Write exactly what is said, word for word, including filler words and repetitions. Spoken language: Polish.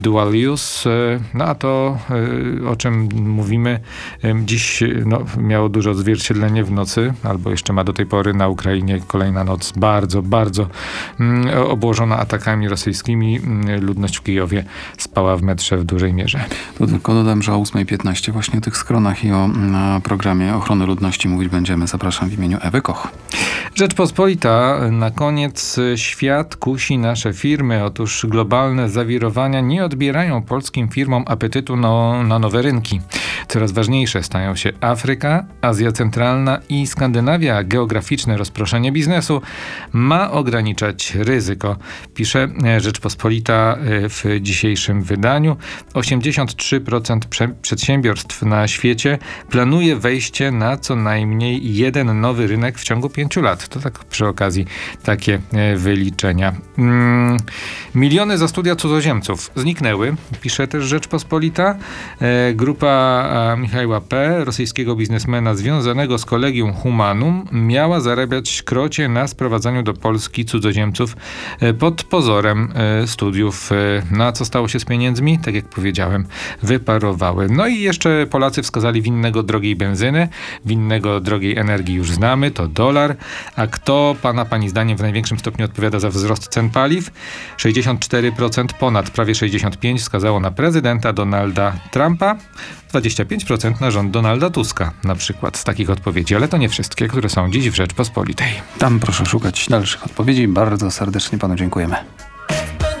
dual use, no a to, o czym mówimy dziś, no, miało duże odzwierciedlenie w nocy, albo jeszcze ma do tej pory na Ukrainie kolejna noc bardzo, bardzo obłożona atakami rosyjskimi. Ludność w Kijowie spała w metrze w dużej mierze. To tylko dodam, że o ósma piętnaście właśnie o tych schronach i o programie ochrony ludności mówić będziemy. Zapraszam w imieniu Ewy Koch. Rzeczpospolita, na koniec. Świat kusi nasze firmy. Otóż globalne zawirowania nie odbierają polskim firmom apetytu no, na nowe rynki. Coraz ważniejsze stają się Afryka, Azja Centralna i Skandynawia. Geograficzne rozproszenie biznesu ma ograniczać ryzyko, pisze Rzeczpospolita w dzisiejszym wydaniu. osiemdziesiąt trzy procent prze- przedsiębiorstw na świecie planuje wejście na co najmniej jeden nowy rynek w ciągu pięciu lat. To tak przy okazji takie wyliczenia. Mm, miliony za studia cudzoziemców zniknęły, pisze też Rzeczpospolita. E, grupa Michała P., rosyjskiego biznesmena związanego z Collegium Humanum, miała zarabiać krocie na sprowadzaniu do Polski cudzoziemców pod pozorem studiów. Na co stało się z pieniędzmi? Tak jak powiedziałem, wyparowały. No i jeszcze Polacy wskazali winnego drogiej benzyny, winnego drogiej energii już znamy, to dolar. A kto pana, pani zdaniem w największym stopniu odpowiada za wzrost cen paliw? sześćdziesiąt cztery procent, ponad prawie sześćdziesiąt pięć procent wskazało na prezydenta Donalda Trumpa, dwadzieścia pięć procent na rząd Donalda Tuska, na przykład z takich odpowiedzi, ale to nie wszystkie, które są dziś w Rzeczpospolitej. Tam proszę szukać dalszych odpowiedzi. Bardzo serdecznie panu dziękujemy.